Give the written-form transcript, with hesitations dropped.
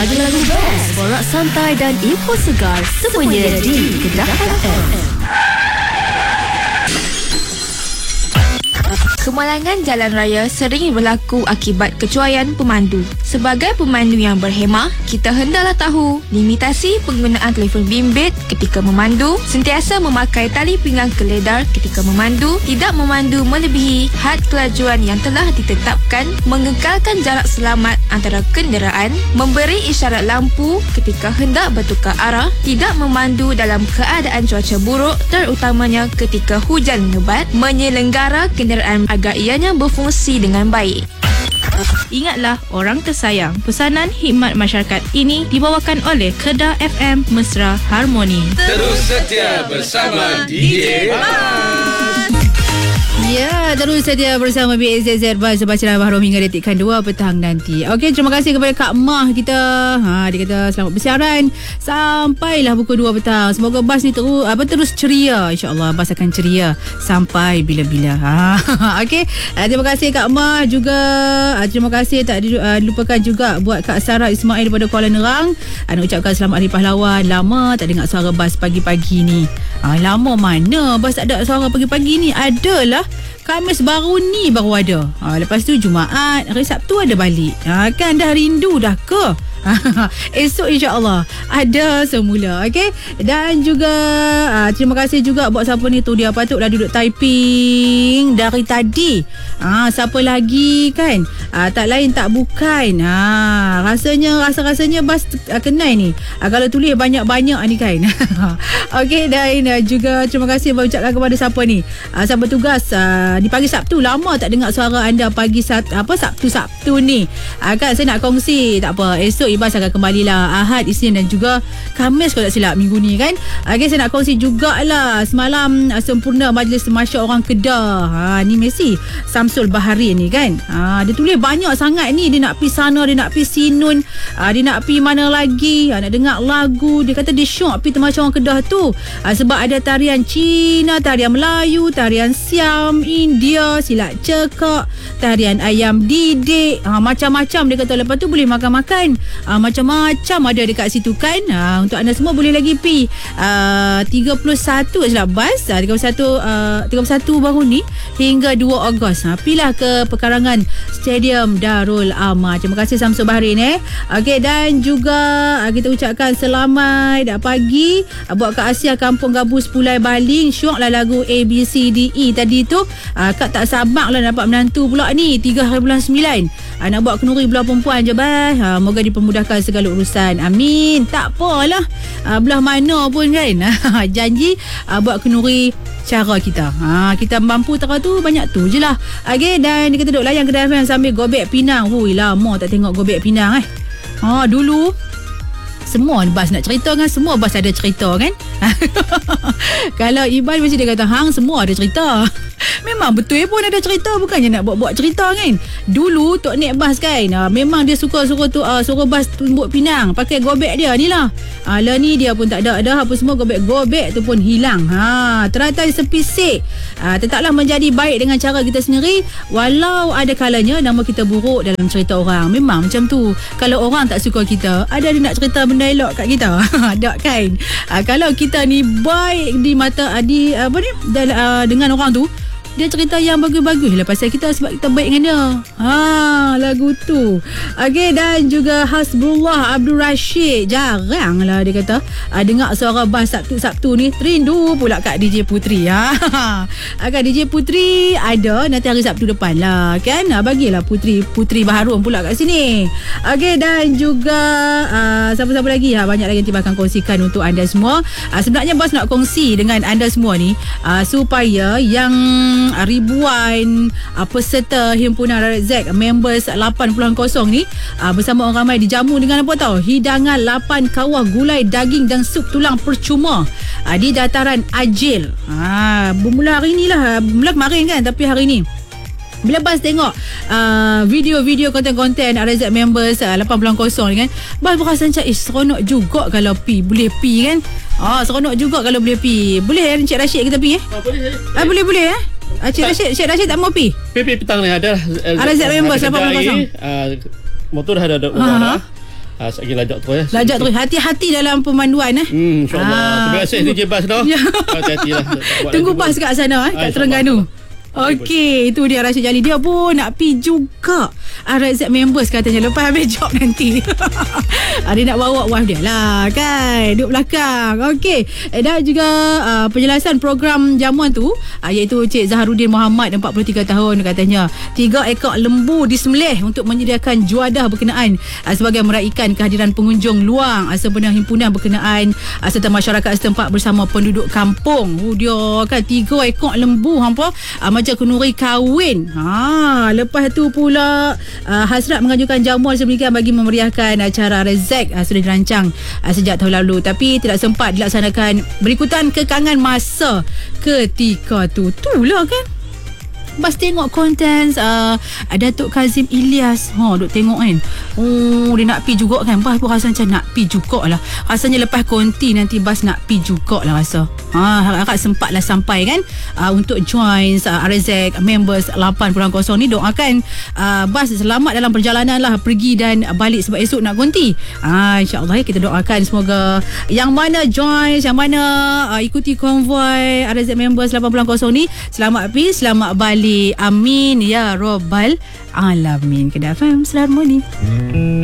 Lagu-lagu best, borak santai dan info segar semuanya di Kedah FM. Kemalangan jalan raya sering berlaku akibat kecuaian pemandu. Sebagai pemandu yang berhemah, kita hendaklah tahu limitasi penggunaan telefon bimbit ketika memandu, sentiasa memakai tali pinggang keledar ketika memandu, tidak memandu melebihi had kelajuan yang telah ditetapkan, mengekalkan jarak selamat antara kenderaan, memberi isyarat lampu ketika hendak bertukar arah, tidak memandu dalam keadaan cuaca buruk terutamanya ketika hujan lebat, menyelenggara kenderaan agar ianya berfungsi dengan baik. Ingatlah orang tersayang, pesanan khidmat masyarakat ini dibawakan oleh Kedah FM Mesra Harmoni. Terus setia bersama DJ Ya, terus saja bersama BZZ Bas Bacaran Baharum hingga detikkan 2 petang nanti. Okey, terima kasih kepada Kak Mah kita. Dia kata selamat bersiaran sampailah pukul 2 petang. Semoga Bas ni terus ceria. InsyaAllah Bas akan ceria sampai bila-bila. Okey, terima kasih Kak Mah juga. Terima kasih tak dilupakan juga buat Kak Sarah Ismail daripada Kuala Nerang. Nak ucapkan selamat Hari Pahlawan. Lama tak dengar suara Bas pagi-pagi ni. Lama mana Bas tak ada suara pagi-pagi ni? Adalah Khamis baru ni baru ada. Lepas tu Jumaat, hari Sabtu ada balik. Kan dah rindu dah ke? Esok insyaAllah ada semula. Okay. Dan juga terima kasih juga buat siapa ni tu, dia patutlah duduk typing dari tadi. Siapa lagi kan? Tak lain tak bukan. Rasanya Bas kenal ni. Kalau tulis banyak-banyak ni kan. Okay. Dan juga terima kasih ucapkan kepada siapa ni, siapa tugas di pagi Sabtu. Lama tak dengar suara anda pagi Sabtu ni. Kan saya nak kongsi. Tak apa, esok Ibas akan kembalilah Ahad, Isnin dan juga Khamis kalau tak silap minggu ni kan. Okay, saya nak kongsi jugalah semalam sempurna majlis Masya Orang Kedah. Ni Messi Samsul Bahari ni kan. Dia tulis banyak sangat ni. Dia nak pergi sana, dia nak pergi Sinun, dia nak pergi mana lagi, nak dengar lagu. Dia kata dia syok pergi Masya Orang Kedah tu sebab ada tarian Cina, tarian Melayu, tarian Siam, India, silat cekak, tarian ayam didik, macam-macam dia kata. Lepas tu boleh makan-makan, macam-macam ada dekat situ kan. Untuk anda semua boleh lagi pergi 31 silap Bas 31 baru ni hingga 2 Ogos. Pergilah ke pekarangan Stadium Darul Aman. Terima kasih Samsul Bahrain Okey, dan juga kita ucapkan selamat pagi buat Kak Asia Kampung Gabus Pulai Baling. Syoklah lagu ABCDE tadi tu. Kak tak sabar lah dapat menantu pula ni 3 hari bulan 9. Nak buat kenduri belah perempuan je Bas. Moga dipermudahkan segala urusan. Amin. Tak apalah belah mana pun kan. Janji buat kenduri cara kita. Kita mampu tak tu, banyak tu je lah. Okay, dan kita duduk layan Kedah FM sambil gobek pinang. Lama tak tengok gobek pinang dulu semua Bas nak cerita kan, semua Bas ada cerita kan. Kalau Iban mesti dia kata hang semua ada cerita. Memang betul pun ada cerita, bukannya nak buat-buat cerita kan. Dulu Tok Nek Bas kan, memang dia suka suruh Bas tumbuk pinang pakai gobek dia ni lah. Lah ni dia pun tak ada apa semua, gobek tu pun hilang. Teratai sepisik. Tetaplah menjadi baik dengan cara kita sendiri, walau ada kalanya nama kita buruk dalam cerita orang. Memang macam tu. Kalau orang tak suka kita, ada dia nak cerita benda elok kat kita. Tak kan? Kalau kita ni baik di mata dengan orang tu, dia cerita yang bagus-bagus lah pasal kita sebab kita baik dengan dia. Lagu tu. Okey, dan juga Hasbullah Abdul Rashid. Jarang lah dia kata dengar suara Bas Sabtu ni. Rindu pula kat DJ Putri. Kat DJ Putri ada nanti hari Sabtu depan lah kan. Bagilah Putri Baharum pula kat sini. Okey, dan juga siapa-siapa lagi banyak lagi nanti akan kongsikan untuk anda semua. Sebenarnya Bas nak kongsi dengan anda semua ni supaya yang ribuan peserta himpunan RZ Members 80 ni bersama orang ramai dijamu dengan apa tahu, hidangan 8 kawah gulai daging dan sup tulang percuma di dataran Ajil. Bermula hari ni lah, bermula kemarin kan, tapi hari ni bila Bas tengok video-video konten-konten RZ Members 80 ni kan, Bas berasa macam seronok juga kalau boleh pi kan. Seronok juga kalau boleh pi. Boleh Encik Rashid kita pi Boleh. Boleh Cik Rashid tak mau pi? Pi petang ni ada RZ Members 80. Motor dah ada Lagi lajak terus. Lajak terus. Hati-hati dalam pemanduan InsyaAllah. Terima kasih DJ Bas tu. Ya. Hati-hatilah. Tunggu bas kat sana kat Terengganu. Okey, itu dia Rashid Jalil. Dia pun nak pi juga RZ members katanya lepas habis job nanti. Dia nak bawa wife dia lah kan, duduk belakang. Okey, dan juga penjelasan program jamuan tu iaitu Cik Zaharudin Muhammad 43 tahun katanya 3 ekor lembu disembelih untuk menyediakan juadah berkenaan sebagai meraikan kehadiran pengunjung luang sempena himpunan berkenaan serta masyarakat setempat bersama penduduk kampung. Dia kan 3 ekor lembu hampa macam kenuri kahwin. Lepas tu pula hasrat mengajukan jamuan sedemikian bagi memeriahkan acara Rezek sudah dirancang sejak tahun lalu tapi tidak sempat dilaksanakan berikutan kekangan masa ketika tu. Itulah kan. Bas tengok konten Datuk Kazim Ilyas duk tengok kan. Dia nak pi juga kan. Bas pun rasa macam nak pi jugalah. Rasanya lepas konti nanti Bas nak pi jugalah rasa. Harap sempatlah sampai kan untuk join RZ members 8.0 ni. Doakan Bas selamat dalam perjalanan lah pergi dan balik sebab esok nak konti. InsyaAllah kita doakan semoga yang mana join, yang mana ikuti konvoi RZ members 8.0 ni selamat pi, selamat balik. Amin ya Rabbal Alamin. Kedah FM Selharmoni.